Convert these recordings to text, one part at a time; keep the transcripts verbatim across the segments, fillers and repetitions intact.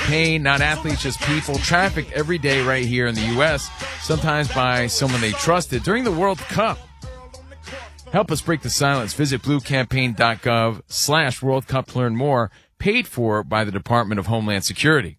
campaign, not athletes, just people, trafficked every day right here in the U S, sometimes by someone they trusted during the World Cup. Help us break the silence. Visit bluecampaign.gov slash World Cup to learn more. Paid for by the Department of Homeland Security.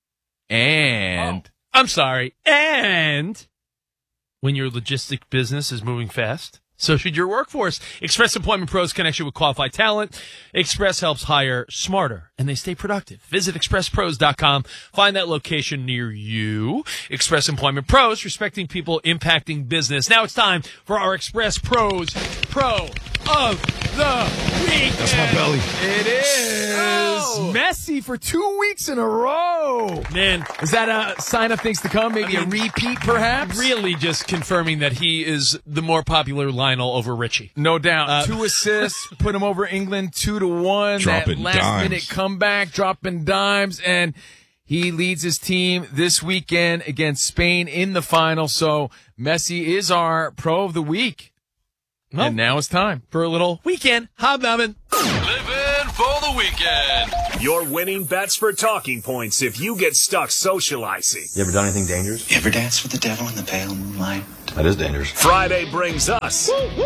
And... Oh, I'm sorry. And when your logistic business is moving fast, so should your workforce. Express Employment Pros connects you with qualified talent. Express helps hire smarter, and they stay productive. Visit express pros dot com. Find that location near you. Express Employment Pros, respecting people, impacting business. Now it's time for our Express Pros Pro of the Week. That's my belly. It is Oh. Messi for two weeks in a row. Man, Is that a sign of things to come? Maybe I mean, a repeat, perhaps? really just confirming that he is the more popular Lionel over Richie. No doubt. Uh, two assists, put him over England two to one. Dropping that last dimes. minute comeback, dropping dimes, and he leads his team this weekend against Spain in the final. So Messi is our pro of the week. Well, and now it's time for a little weekend hobnobbing. Living for the weekend. Your winning bets for talking points if you get stuck socializing. You ever done anything dangerous? You ever dance with the devil in the pale moonlight? That is dangerous. Friday brings us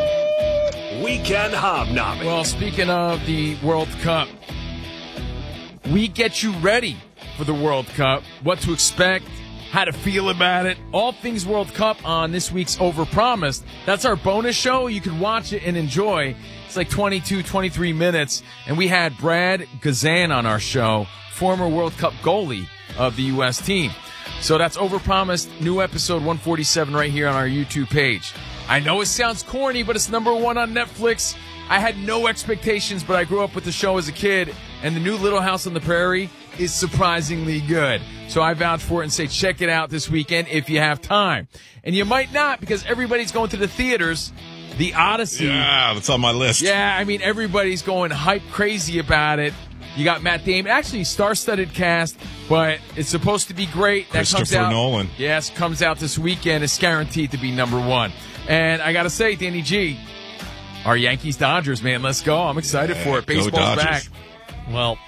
Weekend Hobnobbing. Well, speaking of the World Cup, we get you ready for the World Cup, what to expect, how to feel about it, all things World Cup on this week's Overpromised. That's our bonus show. You can watch it and enjoy. It's like twenty-two, twenty-three minutes. And we had Brad Gazan on our show, former World Cup goalie of the U S team. So that's Overpromised, new episode one forty-seven right here on our YouTube page. I know it sounds corny, but it's number one on Netflix. I had no expectations, but I grew up with the show as a kid, and the new Little House on the Prairie is surprisingly good. So I vouch for it and say check it out this weekend if you have time. And you might not, because everybody's going to the theaters. The Odyssey. Yeah, that's on my list. Yeah, I mean, everybody's going hype crazy about it. You got Matt Damon. Actually, star-studded cast, but it's supposed to be great. That comes Christopher out, Nolan. Yes, comes out this weekend. It's guaranteed to be number one. And I got to say, Danny G, our Yankees-Dodgers, man, let's go. I'm excited Yeah, for it. go Baseball's Dodgers. back. Well,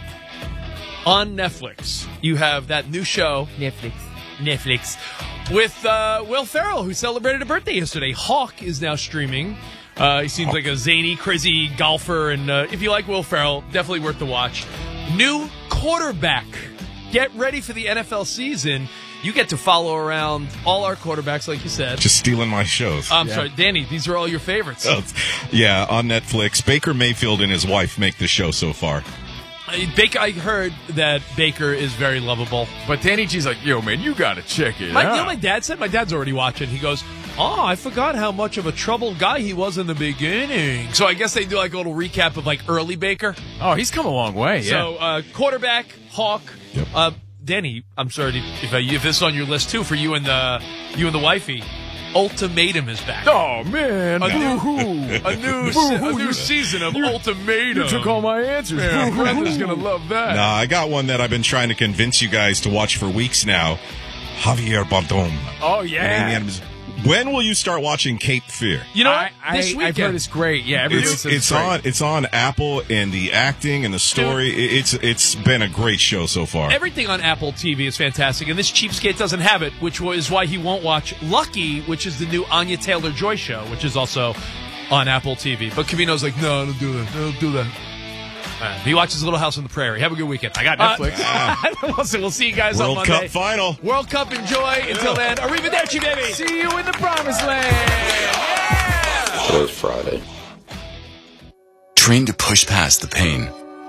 on Netflix, you have that new show, Netflix. Netflix, with uh, Will Ferrell, who celebrated a birthday yesterday. Hawk is now streaming. Uh, he seems like a zany, crazy golfer, and uh, if you like Will Ferrell, definitely worth the watch. New quarterback. Get ready for the N F L season. You get to follow around all our quarterbacks, like you said. Just stealing my shows. I'm Yeah. sorry, Danny, these are all your favorites. Oh, yeah, on Netflix. Baker Mayfield and his wife make the show so far. Uh, Baker, I heard that Baker is very lovable. But Danny G's like, yo, man, you got to check it My, out. you know what my dad said? My dad's already watching. He goes, oh, I forgot how much of a troubled guy he was in the beginning. So I guess they do like a little recap of like early Baker. Oh, he's come a long way, yeah. So uh, quarterback, Hawk. Yep. Uh, Danny, I'm sorry if, I, if this is on your list too for you and the you and the wifey. Ultimatum is back. Oh, man. A new, Boo-hoo. a new, se- a Boo-hoo. new season of You- Ultimatum. You took all my answers. Yeah, Boo-hoo. Brenda's gonna love that. Nah, I got one that I've been trying to convince you guys to watch for weeks now. Javier Bardem. Oh, And Amy yeah. Adams. When will you start watching Cape Fear? You know I, what? This I, weekend. I've heard it's great. Yeah, everybody It's, says it's great. on it's on Apple, and the acting and the story. it- It's it's been a great show so far. Everything on Apple T V is fantastic, and this cheapskate doesn't have it, which is why he won't watch Lucky, which is the new Anya Taylor-Joy show, which is also on Apple T V. But Cavino's like, no, don't do that. Don't do that. Uh, he watches Little House on the Prairie. Have a good weekend. I got Netflix. Uh, listen, we'll see you guys on World Monday. Cup final. World Cup, enjoy. Until then, arrivederci, baby. See you in the promised land. Today's Friday. Trained to push past the pain.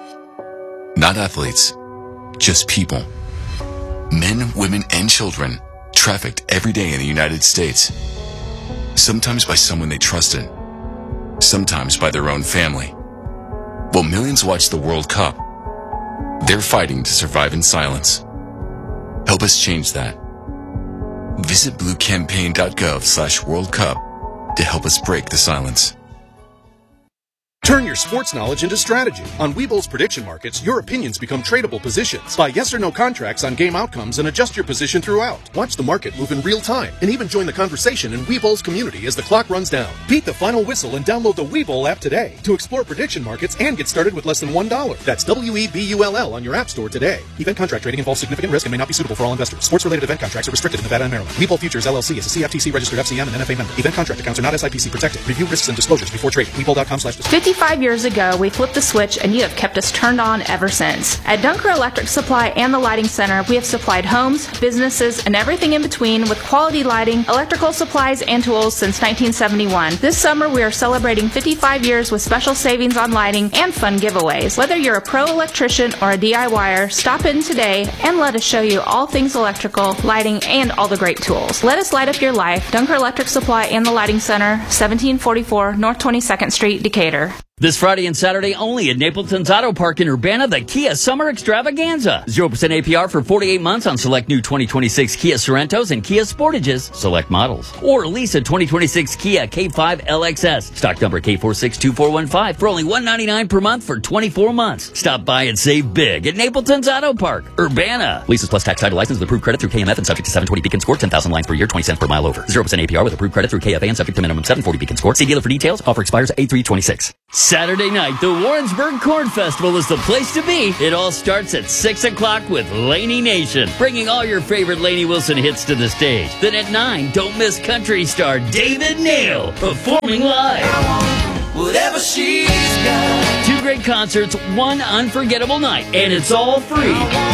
Not athletes, just people. Men, women, and children trafficked every day in the United States. Sometimes by someone they trusted. Sometimes by their own family. While millions watch the World Cup, they're fighting to survive in silence. Help us change that. Visit bluecampaign.gov slash World Cup to help us break the silence. Turn your sports knowledge into strategy. On Webull's prediction markets, your opinions become tradable positions. Buy yes or no contracts on game outcomes and adjust your position throughout. Watch the market move in real time and even join the conversation in Webull's community as the clock runs down. Beat the final whistle and download the Webull app today to explore prediction markets and get started with less than one dollar. That's W E B U L L on your app store today. Event contract trading involves significant risk and may not be suitable for all investors. Sports-related event contracts are restricted in Nevada and Maryland. Webull Futures L L C is a C F T C-registered F C M and N F A member. Event contract accounts are not S I P C protected. Review risks and disclosures before trading. Webull dot com slash fifty-five years ago, we flipped the switch and you have kept us turned on ever since. At Dunker Electric Supply and the Lighting Center, we have supplied homes, businesses, and everything in between with quality lighting, electrical supplies, and tools since nineteen seventy-one. This summer, we are celebrating fifty-five years with special savings on lighting and fun giveaways. Whether you're a pro electrician or a D I Y er, stop in today and let us show you all things electrical, lighting, and all the great tools. Let us light up your life. Dunker Electric Supply and the Lighting Center, seventeen forty-four North twenty-second Street, Decatur. This Friday and Saturday only at Napleton's Auto Park in Urbana, the Kia Summer Extravaganza. zero percent A P R for forty-eight months on select new twenty twenty-six Kia Sorentos and Kia Sportages, select models. Or lease a twenty twenty-six Kia K five L X S, stock number K four six two four one five, for only one hundred ninety-nine dollars per month for twenty-four months. Stop by and save big at Napleton's Auto Park, Urbana. Leases plus tax title license with approved credit through K M F and subject to seven twenty Beacon score, ten thousand lines per year, twenty cents per mile over. zero percent A P R with approved credit through K F A and subject to minimum seven forty Beacon score. See dealer for details. Offer expires eight three twenty-six. Saturday night, the Warrensburg Corn Festival is the place to be. It all starts at six o'clock with Laney Nation, bringing all your favorite Laney Wilson hits to the stage. Then at nine, don't miss country star David Nail performing live. Whatever she's got. Two great concerts, one unforgettable night, and it's all free.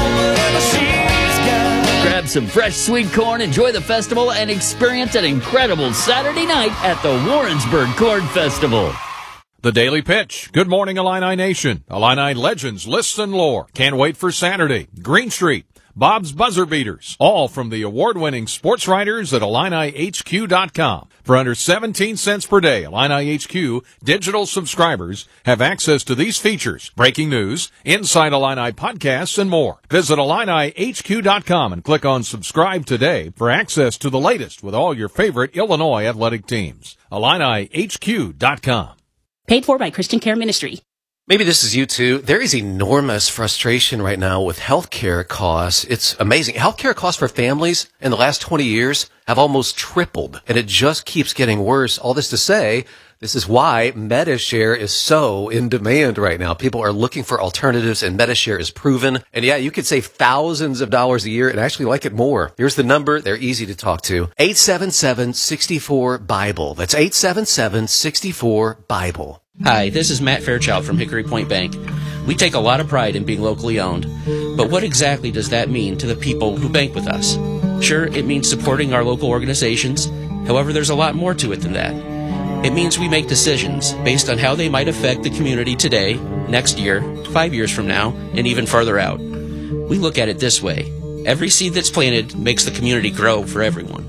Grab some fresh sweet corn, enjoy the festival, and experience an incredible Saturday night at the Warrensburg Corn Festival. The Daily Pitch. Good morning, Illini Nation. Illini legends, lists, and lore. Can't wait for Saturday. Green Street. Bob's Buzzer Beaters. All from the award-winning sports writers at Illini H Q dot com. For under seventeen cents per day, Illini H Q digital subscribers have access to these features: breaking news, Inside Illini podcasts, and more. Visit Illini H Q dot com and click on subscribe today for access to the latest with all your favorite Illinois athletic teams. Illini H Q dot com. Paid for by Christian Care Ministry. Maybe this is you too. There is enormous frustration right now with healthcare costs. It's amazing. Healthcare costs for families in the last twenty years have almost tripled, and it just keeps getting worse. All this to say, this is why MediShare is so in demand right now. People are looking for alternatives, and MediShare is proven. And yeah, you could save thousands of dollars a year and actually like it more. Here's the number. They're easy to talk to. eight seven seven, six four, BIBLE. That's eight seven seven, six four, BIBLE. Hi, this is Matt Fairchild from Hickory Point Bank. We take a lot of pride in being locally owned, but what exactly does that mean to the people who bank with us? Sure, it means supporting our local organizations. However, there's a lot more to it than that. It means we make decisions based on how they might affect the community today, next year, five years from now, and even farther out. We look at it this way. Every seed that's planted makes the community grow for everyone.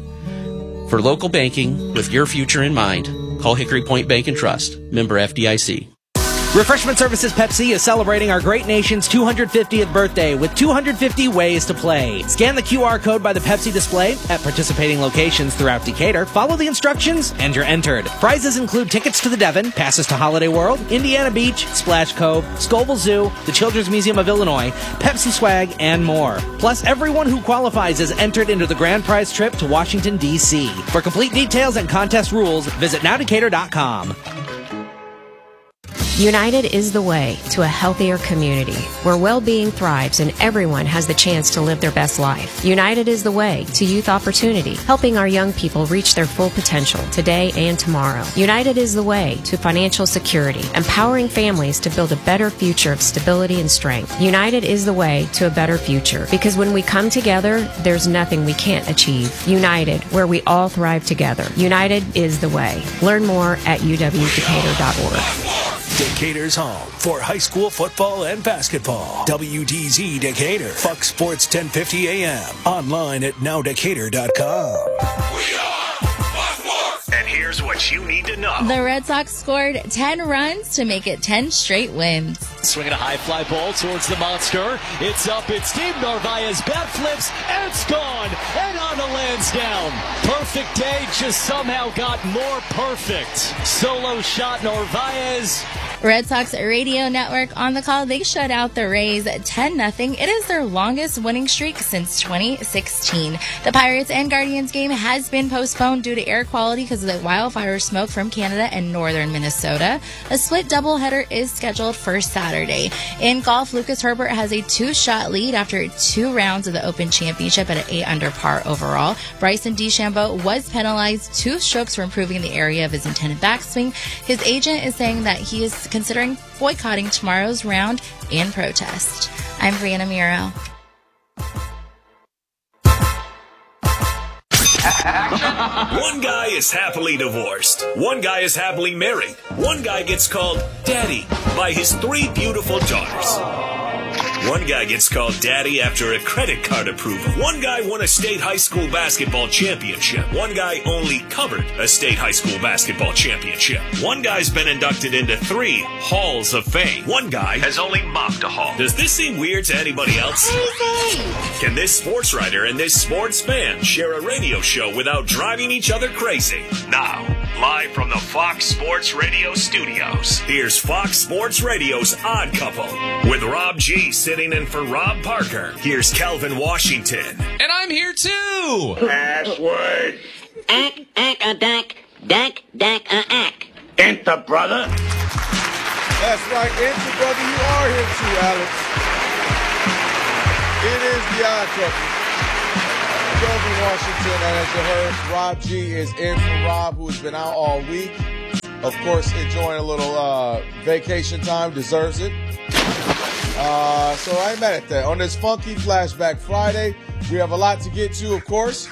For local banking, with your future in mind, call Hickory Point Bank and Trust, member F D I C. Refreshment Services Pepsi is celebrating our great nation's two hundred fiftieth birthday with two hundred fifty ways to play. Scan the Q R code by the Pepsi display at participating locations throughout Decatur, follow the instructions, and you're entered. Prizes include tickets to the Devon, passes to Holiday World, Indiana Beach, Splash Cove, Scoville Zoo, the Children's Museum of Illinois, Pepsi swag, and more. Plus, everyone who qualifies is entered into the grand prize trip to Washington, D C For complete details and contest rules, visit now decatur dot com. United is the way to a healthier community where well-being thrives and everyone has the chance to live their best life. United is the way to youth opportunity, helping our young people reach their full potential today and tomorrow. United is the way to financial security, empowering families to build a better future of stability and strength. United is the way to a better future because when we come together, there's nothing we can't achieve. United, where we all thrive together. United is the way. Learn more at u w decatur dot org. Decatur's home for high school football and basketball. W D Z Decatur. Fox Sports ten fifty A M. Online at now decatur dot com. We are Fox Sports. And here's what you need to know. The Red Sox scored ten runs to make it ten straight wins. Swinging a high fly ball towards the monster. It's up, it's deep. Narvaez bat flips, and it's gone. And on the Lansdowne. Perfect day, just somehow got more perfect. Solo shot Narvaez. Red Sox Radio Network on the call. They shut out the Rays ten nothing. It is their longest winning streak since twenty sixteen. The Pirates and Guardians game has been postponed due to air quality because of the wildfire smoke from Canada and northern Minnesota. A split doubleheader is scheduled for Saturday. In golf, Lucas Herbert has a two-shot lead after two rounds of the Open Championship at an eight under par overall. Bryson DeChambeau was penalized two strokes for improving the area of his intended backswing. His agent is saying that he is considering boycotting tomorrow's round in protest. I'm Brianna Muro. One guy is happily divorced. One guy is happily married. One guy gets called daddy by his three beautiful daughters. One guy gets called daddy after a credit card approval. One guy won a state high school basketball championship. One guy only covered a state high school basketball championship. One guy's been inducted into three halls of fame. One guy has only mopped a hall. Does this seem weird to anybody else? Can this sports writer and this sports fan share a radio show without driving each other crazy? Now, live from the Fox Sports Radio studios, here's Fox Sports Radio's Odd Couple with Rob G sitting in for Rob Parker. Here's Calvin Washington. And I'm here too. Password. Ack, ack, a dack, dack, dack, a ack. Enter, brother. That's right, enter, brother. You are here too, Alex. It is the Odd Couple. Calvin Washington, and as you heard, Rob G is in for Rob, who has been out all week. Of course, enjoying a little uh, vacation time, deserves it. Uh, so I ain't mad at that. On this funky Flashback Friday, we have a lot to get to, of course.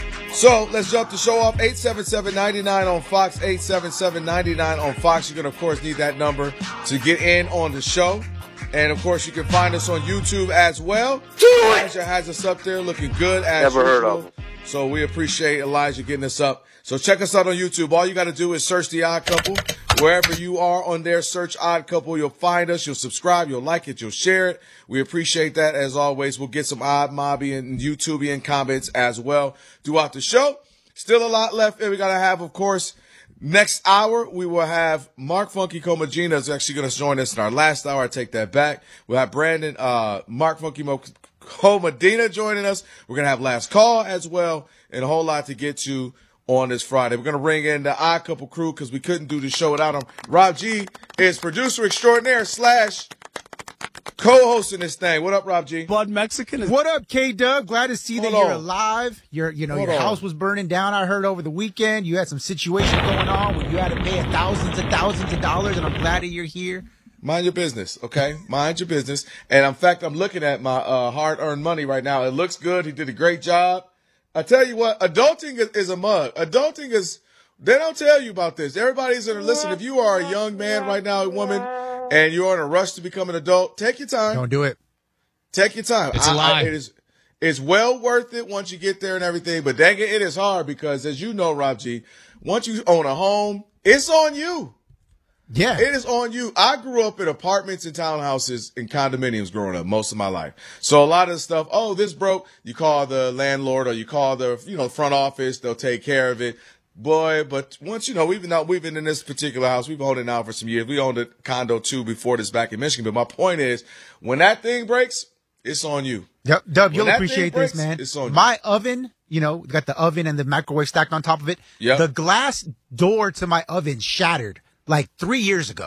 So let's jump the show off. eight seven seven, nine nine on Fox, eight seven seven, nine nine on Fox. You're going to, of course, need that number to get in on the show. And, of course, you can find us on YouTube as well. Elijah has us up there looking good as Never heard usual. of him. So we appreciate Elijah getting us up. So check us out on YouTube. All you got to do is search The Odd Couple. Wherever you are on there, search Odd Couple. You'll find us. You'll subscribe. You'll like it. You'll share it. We appreciate that as always. We'll get some Odd Mobby and YouTubian comments as well throughout the show. Still a lot left. And we got to have, of course, next hour, we will have Mark Funky Comagina is actually going to join us in our last hour. I take that back. We'll have Brandon, uh, Mark Funky Mo- Comagina joining us. We're going to have Last Call as well, and a whole lot to get to on this Friday. We're going to bring in the Odd Couple crew because we couldn't do the show without him. Rob G is producer extraordinaire slash co-hosting this thing. What up, Rob G? Bud Mexican. What up, K-Dub? Glad to see Hold that you're on. alive. Your, you know, Hold your on. house was burning down. I heard over the weekend you had some situation going on where you had to pay thousands and thousands of dollars, and I'm glad that you're here. Mind your business, okay? Mind your business. And in fact, I'm looking at my uh, hard-earned money right now. It looks good. He did a great job. I tell you what, adulting is, is a mug. Adulting is, they don't tell you about this. Everybody's going to listen. If you are a young man right now, a woman, and you're in a rush to become an adult, take your time. Don't do it. Take your time. It's a I- lie. I- it is, it's well worth it once you get there and everything, but dang it, it is hard because as you know, Rob G, once you own a home, it's on you. Yeah. It is on you. I grew up in apartments and townhouses and condominiums growing up most of my life. So a lot of the stuff, oh, this broke, you call the landlord or you call the, you know, front office, they'll take care of it. Boy, but once, you know, we've been out, we've been in this particular house, we've owned it now for some years. We owned a condo too before this back in Michigan. But my point is, when that thing breaks, it's on you. Yep, Dub, When you'll that appreciate thing this, breaks, man. it's on you. My oven, you know, got the oven and the microwave stacked on top of it. Yep. The glass door to my oven shattered like three years ago.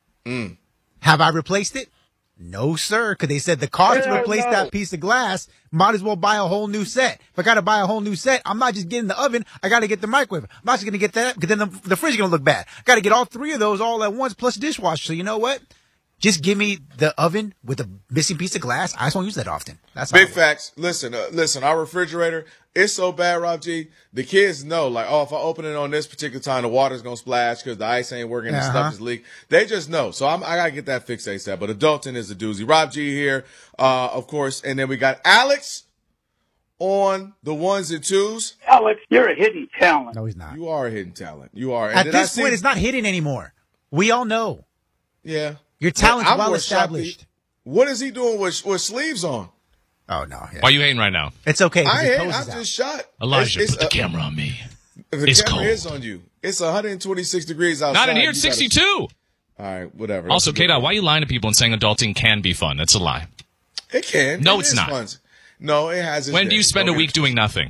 Mm. Have I replaced it? No, sir, because they said the cost to Hell replace no. that piece of glass, might as well buy a whole new set. If I got to buy a whole new set, I'm not just getting the oven, I got to get the microwave. I'm not just going to get that, because then the, the fridge is going to look bad. I got to get all three of those all at once, plus dishwasher. So you know what? Just give me the oven with a missing piece of glass. I just won't use that often. That's Big all. facts. Listen, uh, listen, our refrigerator, it's so bad, Rob G. The kids know, like, oh, if I open it on this particular time, the water's going to splash because the ice ain't working and Uh-huh. stuff is leak. They just know. So I'm, I got to get that fixed ASAP. But adulting is a doozy. Rob G here, uh, of course. And then we got Alex on the ones and twos. Alex, you're a hidden talent. No, he's not. You are a hidden talent. You are. And At then this I point, see- it's not hidden anymore. We all know. Yeah. Your talent's I'm well more shocked that- established. What is he doing with, with sleeves on? Oh, no. Yeah. Why are you hating right now? It's okay. 'cause I his ain't. pose I'm is out. just shot. Elijah, It's- put the it's, uh, camera on me. The It's camera cold. is on you. It's one hundred twenty-six degrees outside. Not in here. It's You gotta- sixty-two. All right, whatever. Also, That's a good K-Dot, why are you lying to people and saying adulting can be fun? That's a lie. It can. No, It it's is not. fun. No, it has. its When do you days. spend Don't a get week doing nothing?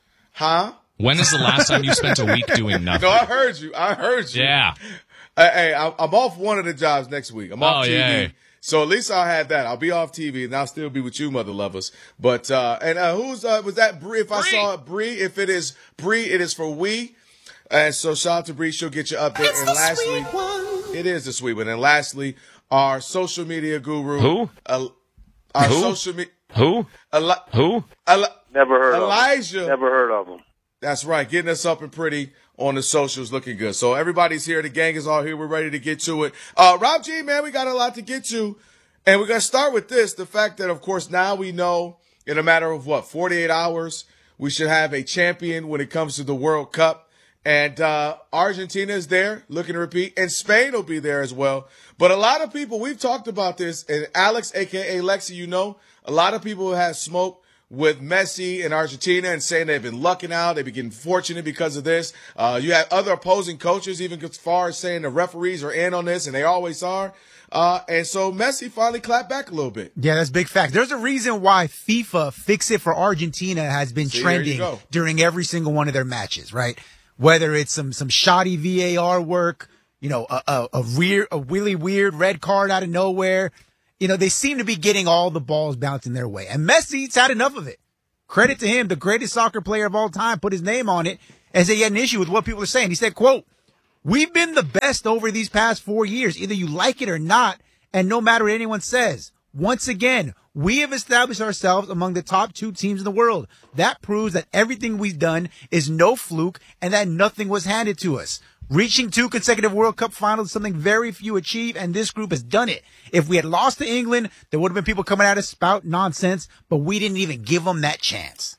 Huh? When is the last time you spent a week doing nothing? No, I heard you. I heard you. Yeah. Uh, hey, I'm I'm off one of the jobs next week. I'm off Oh, T V. yay. So at least I'll have that. I'll be off T V and I'll still be with you, mother lovers. But, uh, and, uh, who's, uh, was that Bree? If I saw it, Bree, if it is Bree, it is for we. And so shout out to Bree. She'll get you up there. And lastly, it is the sweet one. And lastly, our social media guru. Who? Uh, our Who? social media. Who? Eli- Who? Eli- Never heard Elijah. of him. Never heard of him. That's right. Getting us up and pretty on the socials, looking good. So everybody's here. The gang is all here. We're ready to get to it. Uh, Rob G, man, we got a lot to get to. And we're going to start with this. The fact that, of course, now we know in a matter of what, forty-eight hours, we should have a champion when it comes to the World Cup. And, uh, Argentina is there looking to repeat, and Spain will be there as well. But a lot of people, we've talked about this, and Alex, A K A Lexi, you know, a lot of people have smoke with Messi and Argentina and saying they've been lucking out, they've been getting fortunate because of this. Uh, you have other opposing coaches, even as far as saying the referees are in on this, and they always are. Uh, and so Messi finally clapped back a little bit. Yeah, that's big fact. There's a reason why FIFA Fix It for Argentina has been See, there you trending go. during every single one of their matches, right? Whether it's some some shoddy V A R work, you know, a, a, a weird, a really weird red card out of nowhere. You know, they seem to be getting all the balls bouncing their way. And Messi's had enough of it. Credit to him, the greatest soccer player of all time, put his name on it and said he had an issue with what people are saying. He said, quote, "We've been the best over these past four years. Either you like it or not, and no matter what anyone says. Once again, we have established ourselves among the top two teams in the world. That proves that everything we've done is no fluke and that nothing was handed to us. Reaching two consecutive World Cup finals is something very few achieve, and this group has done it. If we had lost to England, there would have been people coming out to spout nonsense, but we didn't even give them that chance."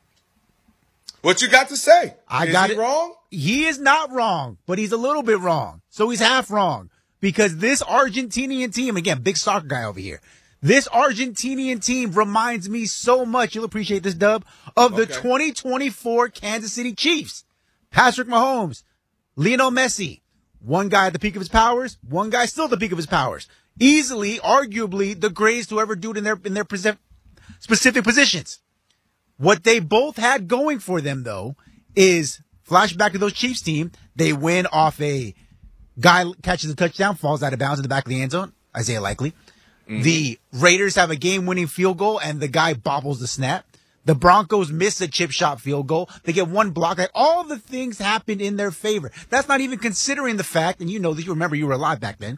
What you got to say? I Is got he it wrong? He is not wrong, but he's a little bit wrong. So he's half wrong because this Argentinian team, again, big soccer guy over here. This Argentinian team reminds me so much, you'll appreciate this, Dub, of the Okay. twenty twenty-four Kansas City Chiefs. Patrick Mahomes, Lionel Messi, one guy at the peak of his powers, one guy still at the peak of his powers. Easily, arguably, the greatest to ever do it in their, in their present- specific positions. What they both had going for them, though, is flashback to those Chiefs team. They win off a guy catches a touchdown, falls out of bounds in the back of the end zone, Isaiah Likely. Mm-hmm. The Raiders have a game-winning field goal, and the guy bobbles the snap. The Broncos miss a chip shot field goal. They get one block. Like, all the things happened in their favor. That's not even considering the fact, and you know that you remember you were alive back then.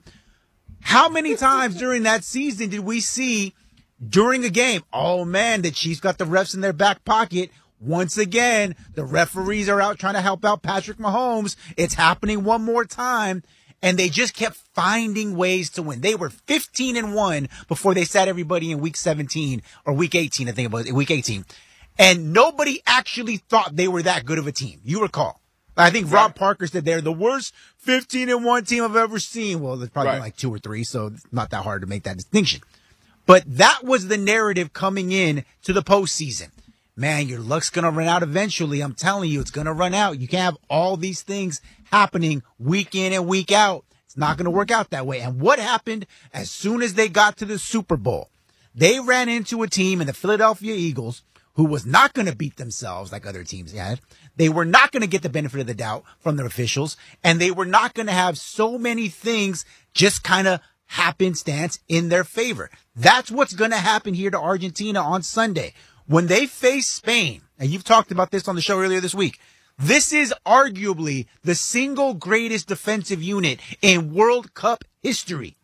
How many times during that season did we see during a game, oh man, the Chiefs got the refs in their back pocket. Once again, the referees are out trying to help out Patrick Mahomes. It's happening one more time. And they just kept finding ways to win. They were fifteen and one before they sat everybody in week seventeen or week eighteen, I think it was week eighteen. And nobody actually thought they were that good of a team. You recall. I think Rob right. Parker said they're the worst fifteen and one team I've ever seen. Well, there's probably right. like two or three, so it's not that hard to make that distinction. But that was the narrative coming in to the postseason. Man, your luck's going to run out eventually. I'm telling you, it's going to run out. You can't have all these things happening week in and week out. It's not going to work out that way. And what happened as soon as they got to the Super Bowl? They ran into a team in the Philadelphia Eagles who was not going to beat themselves like other teams had. They were not going to get the benefit of the doubt from their officials. And they were not going to have so many things just kind of happenstance in their favor. That's what's going to happen here to Argentina on Sunday. When they face Spain, and you've talked about this on the show earlier this week, this is arguably the single greatest defensive unit in World Cup history.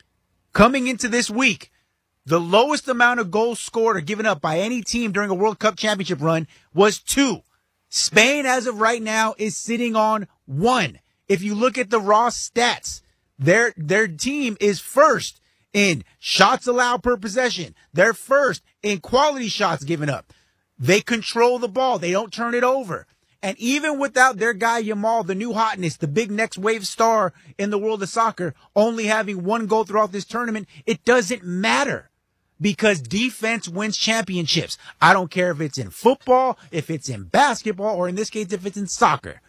Coming into this week, the lowest amount of goals scored or given up by any team during a World Cup championship run was two. Spain, as of right now, is sitting on one. If you look at the raw stats, their, their team is first in shots allowed per possession. They're first in quality shots given up. They control the ball. They don't turn it over. And even without their guy Yamal, the new hotness, the big next wave star in the world of soccer, only having one goal throughout this tournament, it doesn't matter because defense wins championships. I don't care if it's in football, if it's in basketball, or in this case, if it's in soccer.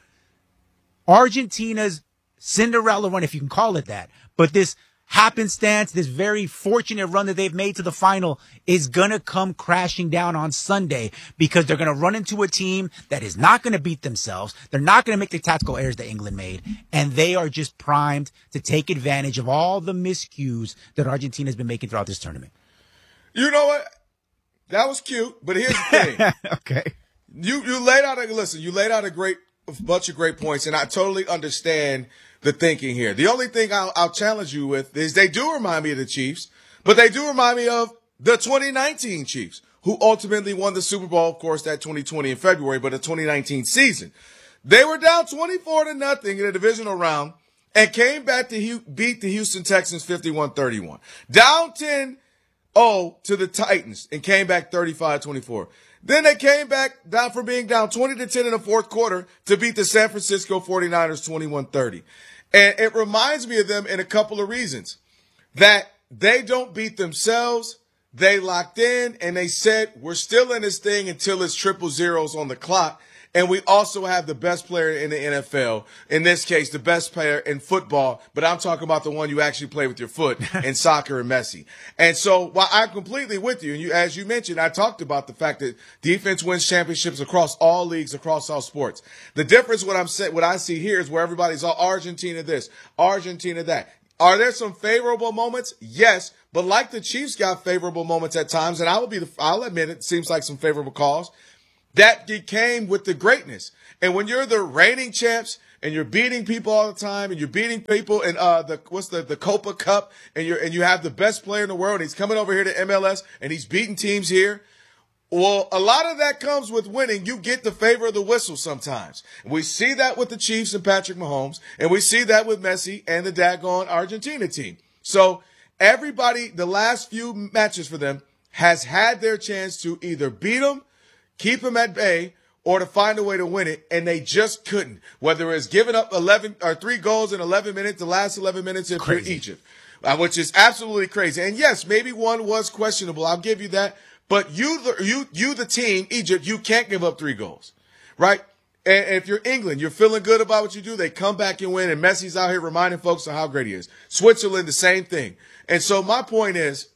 Argentina's Cinderella run, if you can call it that, but this happenstance, this very fortunate run that they've made to the final is going to come crashing down on Sunday because they're going to run into a team that is not going to beat themselves. They're not going to make the tactical errors that England made. And they are just primed to take advantage of all the miscues that Argentina has been making throughout this tournament. You know what? That was cute, but here's the thing. Okay. You, you laid out a, listen, you laid out a great, a bunch of great points, and I totally understand the thinking here. The only thing I'll, I'll challenge you with is they do remind me of the Chiefs, but they do remind me of the twenty nineteen Chiefs, who ultimately won the Super Bowl, of course, that twenty twenty in February, but the twenty nineteen season. They were down twenty-four to nothing in the divisional round and came back to beat the Houston Texans fifty-one thirty-one. Down ten oh to the Titans and came back thirty-five twenty-four. Then they came back down from being down twenty to ten in the fourth quarter to beat the San Francisco forty-niners twenty-one thirty. And it reminds me of them in a couple of reasons. That they don't beat themselves. They locked in and they said, we're still in this thing until it's triple zeros on the clock. And we also have the best player in the N F L. In this case, the best player in football. But I'm talking about the one you actually play with your foot in soccer and Messi. And so while I'm completely with you, and you, as you mentioned, I talked about the fact that defense wins championships across all leagues, across all sports. The difference, what I'm saying, what I see here is where everybody's all Argentina this, Argentina that. Are there some favorable moments? Yes. But like the Chiefs got favorable moments at times, and I will be the, I'll admit it seems like some favorable calls. That came with the greatness. And when you're the reigning champs and you're beating people all the time and you're beating people in uh the what's the the Copa Cup and you're and you have the best player in the world and he's coming over here to M L S and he's beating teams here. Well, a lot of that comes with winning. You get the favor of the whistle sometimes. And we see that with the Chiefs and Patrick Mahomes, and we see that with Messi and the daggone Argentina team. So everybody, the last few matches for them has had their chance to either beat them, keep them at bay, or to find a way to win it, and they just couldn't. Whether it's giving up eleven or three goals in eleven minutes, the last eleven minutes if you're Egypt, uh, which is absolutely crazy. And yes, maybe one was questionable. I'll give you that. But you, the, you, you, the team, Egypt, you can't give up three goals, right? And if you're England, you're feeling good about what you do. They come back and win, and Messi's out here reminding folks of how great he is. Switzerland, the same thing. And so my point is,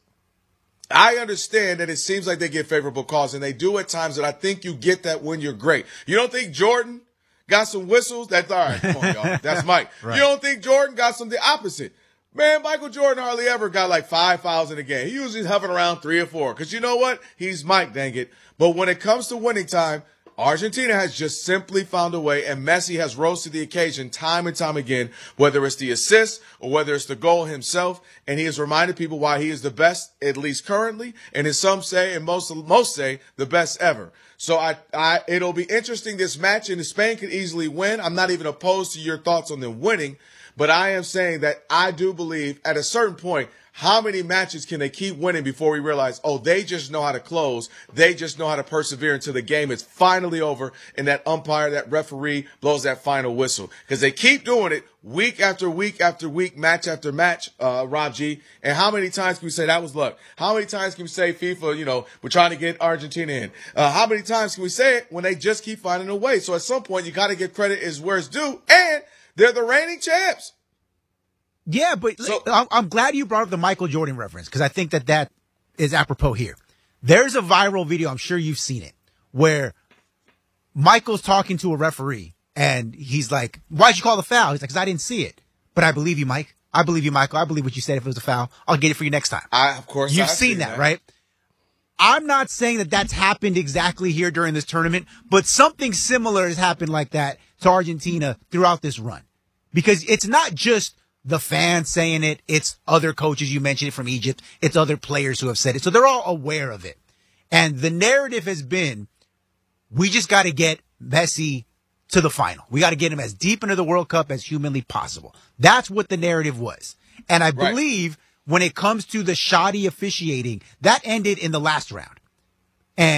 I understand that it seems like they get favorable calls, and they do at times, and I think you get that when you're great. You don't think Jordan got some whistles? That's all right. Come on, y'all. That's Mike. Right. You don't think Jordan got some the opposite? Man, Michael Jordan hardly ever got like five fouls in a game. He usually hovering around three or four. Because you know what? He's Mike, dang it. But when it comes to winning time, Argentina has just simply found a way, and Messi has rose to the occasion time and time again, whether it's the assist or whether it's the goal himself, and he has reminded people why he is the best, at least currently, and as some say, and most most say, the best ever. So I, I, it'll be interesting, this match, and Spain could easily win. I'm not even opposed to your thoughts on them winning, but I am saying that I do believe at a certain point, how many matches can they keep winning before we realize, oh, they just know how to close. They just know how to persevere until the game is finally over and that umpire, that referee blows that final whistle. Because they keep doing it week after week after week, match after match, uh, Rob G. And how many times can we say that was luck? How many times can we say FIFA, you know, we're trying to get Argentina in? Uh, how many times can we say it when they just keep finding a way? So at some point, you got to give credit is where it's due. And they're the reigning champs. Yeah, but so, I'm glad you brought up the Michael Jordan reference because I think that that is apropos here. There's a viral video, I'm sure you've seen it, where Michael's talking to a referee and he's like, why'd you call the foul? He's like, because I didn't see it. But I believe you, Mike. I believe you, Michael. I believe what you said. If it was a foul, I'll get it for you next time. I, of course, You've I've seen, seen that, that, right? I'm not saying that that's happened exactly here during this tournament, but something similar has happened like that to Argentina throughout this run. Because it's not just the fans saying it, it's other coaches, you mentioned it from Egypt, it's other players who have said it. So they're all aware of it. And the narrative has been, we just got to get Messi to the final. We got to get him as deep into the World Cup as humanly possible. That's what the narrative was. And I Right. believe when it comes to the shoddy officiating, that ended in the last round. And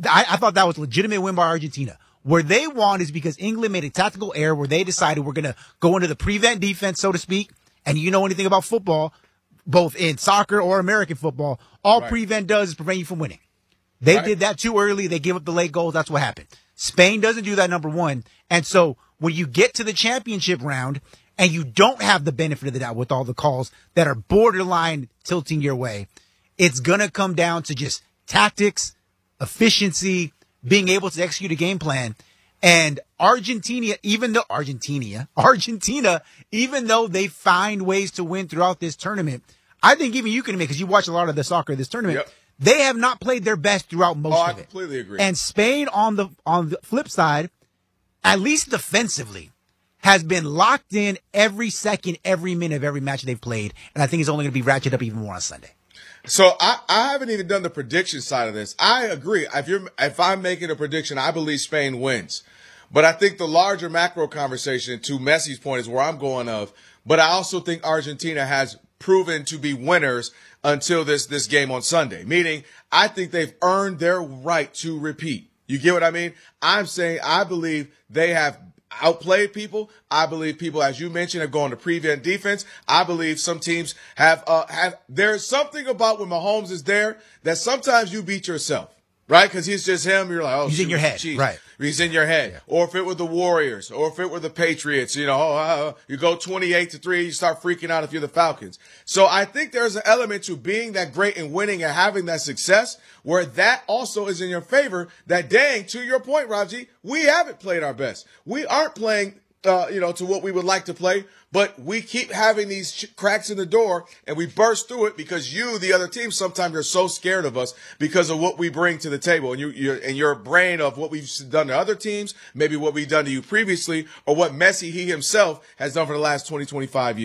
I, I thought that was a legitimate win by Argentina. Where they won is because England made a tactical error where they decided we're going to go into the prevent defense, so to speak. And you know anything about football, both in soccer or American football, all right. prevent does is prevent you from winning. They right. did that too early. They give up the late goals. That's what happened. Spain doesn't do that, number one. And so when you get to the championship round and you don't have the benefit of the doubt with all the calls that are borderline tilting your way, it's going to come down to just tactics, efficiency, being able to execute a game plan. And Argentina, even though Argentina, Argentina, even though they find ways to win throughout this tournament, I think even you can admit, because you watch a lot of the soccer of this tournament, yep. they have not played their best throughout most oh, of I it. I completely agree. And Spain on the on the flip side, at least defensively, has been locked in every second, every minute of every match they've played. And I think it's only going to be ratcheted up even more on Sunday. So I, I haven't even done the prediction side of this. I agree. If you're, if I'm making a prediction, I believe Spain wins. But I think the larger macro conversation, to Messi's point, is where I'm going of. But I also think Argentina has proven to be winners until this, this game on Sunday. Meaning, I think they've earned their right to repeat. You get what I mean? I'm saying I believe they have outplayed people. I believe people, as you mentioned, have gone to prevent defense. I believe some teams have, uh, have, there's something about when Mahomes is there that sometimes you beat yourself, right? Cause he's just him. You're like, oh, he's shoot, in your head. Geez. Right. He's in your head. Yeah. Or if it were the Warriors, or if it were the Patriots, you know, oh, uh, you go twenty-eight to three, you start freaking out if you're the Falcons. So I think there's an element to being that great and winning and having that success where that also is in your favor. That dang, to your point, Raji, we haven't played our best. We aren't playing Uh, you know, to what we would like to play, but we keep having these ch- cracks in the door and we burst through it because you, the other team, sometimes you're so scared of us because of what we bring to the table and you, you're, and your brain of what we've done to other teams, maybe what we've done to you previously or what Messi, he himself has done for the last twenty, twenty-five years.